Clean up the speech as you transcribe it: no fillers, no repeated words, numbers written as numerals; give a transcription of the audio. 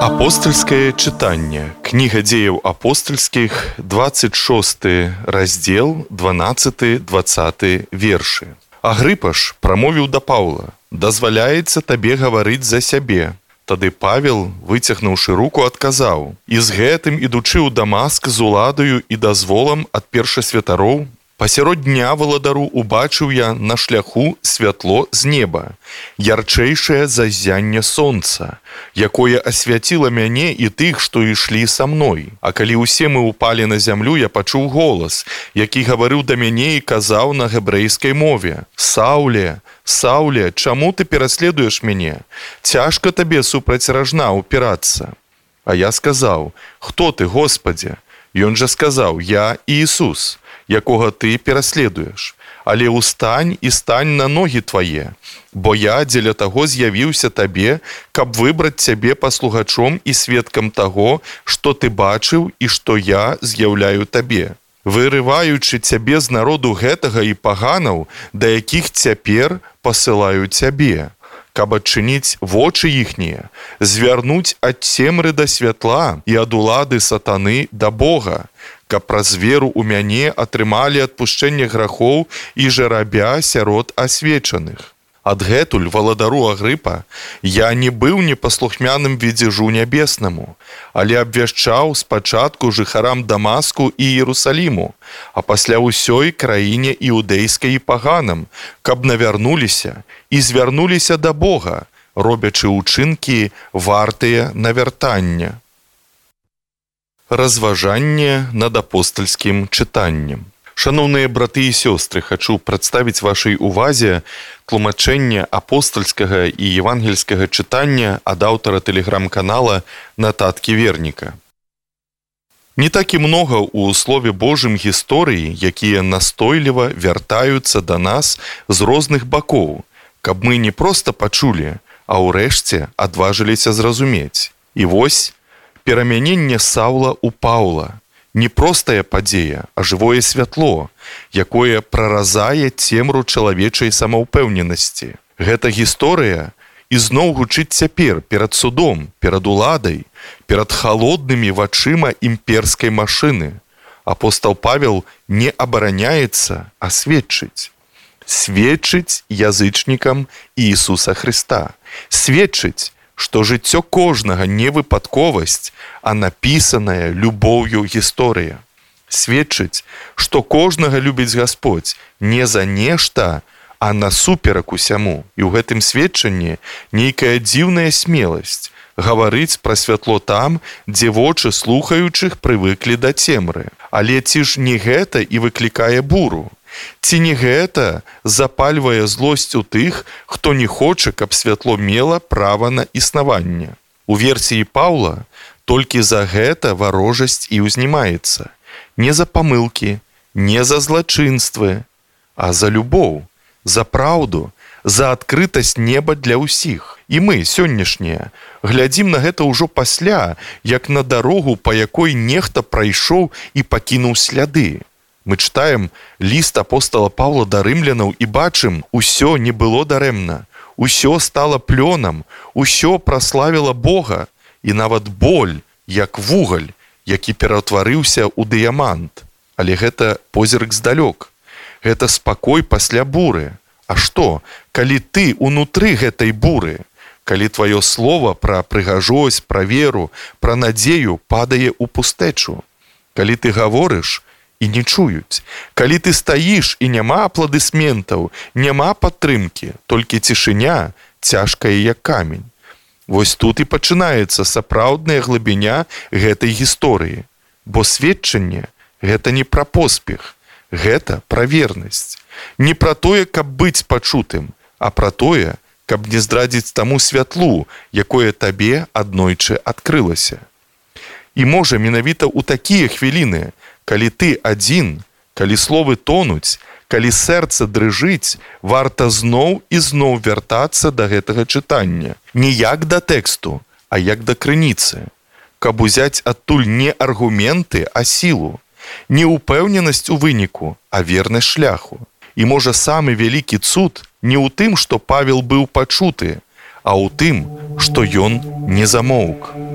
Апостольскае чытанне. Кніга дзеяў апостальскіх, 26 раздзел, 12-20 вершы. Агрыпа ж прамовіў да Паўла: «Дазваляецца табе гаварыць за сябе». Тады Павел, выцягнуўшы руку, адказаў: «І з гэтым, ідучы ў Дамаск з уладаю і дазволам ад першасвятароў, пасярод дня валадару убачыў я на шляху святло з неба, ярчэйшае за ззянне сонца, якое асвяціла мяне і тых, што ішлі са мной. А калі ўсе мы упалі на зямлю, я пачуў голас, які гаварыў да мяне і казаў на гебрэйскай мове: Сауле, Сауле, чаму ты пераследуеш мяне? Цяжка табе супраць ражна упірацца. А я сказаў: хто ты, Господзе? Ён жа сказаў: я Іісус, якога ты пераследуеш. Але устань і стань на ногі твае, бо я дзеля таго з'явіўся табе, каб выбраць цябе паслугачом і сведкам таго, што ты бачыў і што я з'яўляю табе, вырываючы цябе з народу гэтага і паганаў, да якіх цяпер пасылаю цябе, каб адчыніць вочы іхнія, звярнуць ад цемры да святла і ад улады сатаны да Бога, каб праз веру ў мяне атрымалі адпушчэнне грахоў і жарабя сярод асвечаных. Адгэтуль валадару Агрыпа я не быў непаслухмяным відзежу нябеснаму, але абвяшчаў спачатку жыхарам Дамаску і Іерусаліму, а пасля ўсёй краіне іўдэйскай і паганам, каб навярнуліся і звярнуліся да Бога, робячы ўчынкі вартыя навяртання». Разважанне над апостальскім чытаннем. Шаноўныя браты і сёстры, хачу прадставіць вашай увазе тлумачэнне апостальскага і евангельскага чытання ад аўтара тэлеграм-канала Нататкі Верніка. Не так і многа ў Слове Божым гісторыі, якія настойліва вяртаюцца да нас з розных бакоў, каб мы не проста пачулі, а ўрэшце адважыліся зразумець. І вось перамяненне Саўла ў Паўла. Не простая падзея, а жывое святло, якое праразае цемру чалавечай самаўпэўненасці. Гэта гісторыя ізноў гучыць цяпер перад судом, перад уладай, перад халоднымі вачыма імперскай машыны. Апостал Павел не абараняецца, а сведчыць. Сведчыць язычнікам Іісуса Хрыста. Сведчыць, што жыццё кожнага не выпадковасць, а напісаная любоўю гісторыя. Сведчыць, што кожнага любіць Гасподзь не за нешта, а насуперак усяму. І ў гэтым сведчанні нейкая дзіўная смеласць гаварыць пра святло там, дзе вочы слухаючых прывыклі да цемры. Але ці ж не гэта і выклікае буру? Ці не гэта запальвае злосць у тых, хто не хоча, каб святло мела права на існаванне? У версіі Паўла толькі за гэта варожасць і ўзнімаецца. Не за памылкі, не за злачынствы, а за любоў, за праўду, за адкрытасць неба для ўсіх. І мы, сённяшнія, глядзім на гэта ўжо пасля, як на дарогу, па якой нехта прайшоў і пакінуў сляды. Мы чытаем ліст апостала Паўла да рымлянаў і бачым, усё не было дарэмна, усё стала плёнам, усё праславіла Бога, і нават боль, як вугаль, які пераўтварыўся ў дыямант. Але гэта позірк здалёк, гэта спакой пасля буры. А што, калі ты унутры гэтай буры, калі тваё слова пра прыгажосць, пра веру, пра надзею падае ў пустэчу, калі ты гаворыш і не чуюць, калі ты стаіш і няма апладысментаў, няма падтрымкі, толькі цішыня, цяжкая як камень. Вось тут і пачынаецца сапраўдная глыбіня гэтай гісторыі. Бо сведчанне – гэта не пра поспех, гэта пра вернасць. Не пра тое, каб быць пачутым, а пра тое, каб не здрадзіць таму святлу, якое табе аднойчы адкрылася. І можа, менавіта ў такія хвіліны, калі ты адзін, калі словы тонуць, калі сэрца дрыжыць, варта зноў і зноў вяртацца да гэтага чытання. Не як да тэксту, а як да крыніцы. Каб узяць адтуль не аргументы, а сілу. Не ўпэўненасць у выніку, а вернасць шляху. І можа, самы вялікі цуд не ў тым, што Павел быў пачуты, а ў тым, што ён не замоўк.